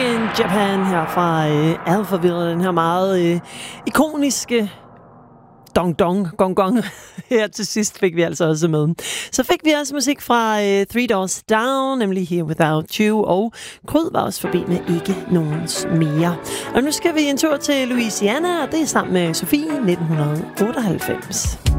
in Japan her fra Alphaville, den her meget ikoniske Gong Gong. Her til sidst fik vi altså også med. Så fik vi også musik fra Three Doors Down, nemlig Here Without You, og Kryd var også forbi med Ikke Nogens Mere. Og nu skal vi en tur til Louisiana, og det er sammen med Sofie 1998.